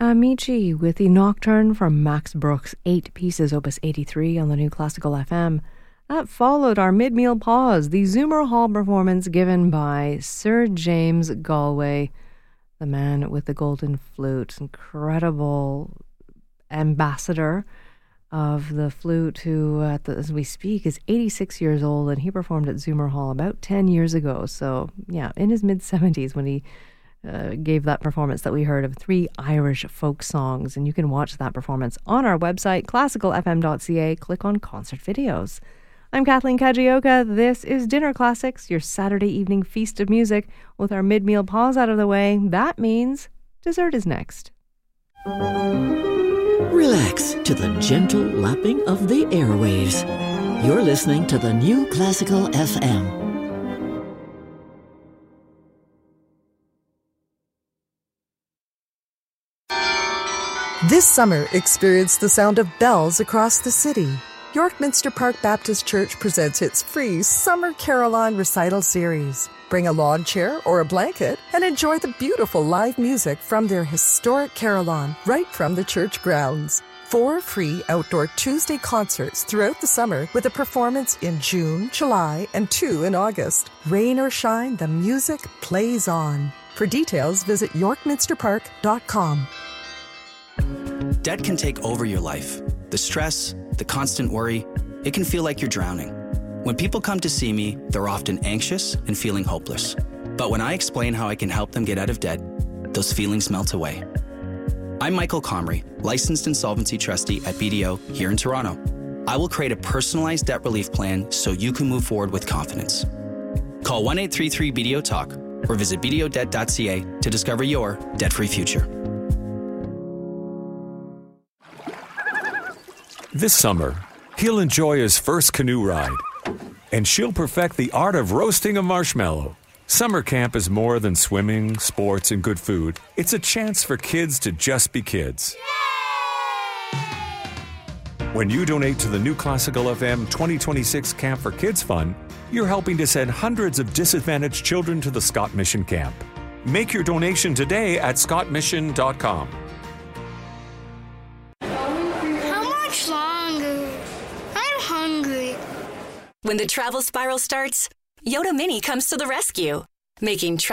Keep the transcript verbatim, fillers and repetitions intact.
Amici with the Nocturne from Max Bruch's Eight Pieces, Opus eighty-three on the New Classical F M. That followed our mid-meal pause, the Zoomer Hall performance given by Sir James Galway, the man with the golden flute, incredible ambassador of the flute who, at the, as we speak, is eighty-six years old, and he performed at Zoomer Hall about ten years ago. So, yeah, in his mid-seventies when he Uh, gave that performance that we heard of three Irish folk songs. And you can watch that performance on our website, classical f m dot c a. Click on concert videos. I'm Kathleen Kajioka. This is Dinner Classics, your Saturday evening feast of music. With our mid-meal pause out of the way, that means dessert is next. Relax to the gentle lapping of the airwaves. You're listening to the New Classical F M. This summer, experience the sound of bells across the city. York Minster Park Baptist Church presents its free Summer Carillon Recital Series. Bring a lawn chair or a blanket and enjoy the beautiful live music from their historic carillon right from the church grounds. Four free outdoor Tuesday concerts throughout the summer with a performance in June, July, and two in August. Rain or shine, the music plays on. For details, visit york minster park dot com. Debt can take over your life. The stress, the constant worry, it can feel like you're drowning. When people come to see me, they're often anxious and feeling hopeless. But when I explain how I can help them get out of debt, those feelings melt away. I'm Michael Comrie, licensed insolvency trustee at B D O here in Toronto. I will create a personalized debt relief plan so you can move forward with confidence. Call one eight three three B D O TALK or visit b d o debt dot c a to discover your debt-free future. This summer, he'll enjoy his first canoe ride, and she'll perfect the art of roasting a marshmallow. Summer camp is more than swimming, sports, and good food. It's a chance for kids to just be kids. When you donate to the New Classical F M twenty twenty-six Camp for Kids Fund, you're helping to send hundreds of disadvantaged children to the Scott Mission Camp. Make your donation today at scott mission dot com. When the travel spiral starts, Yoda Mini comes to the rescue, making travel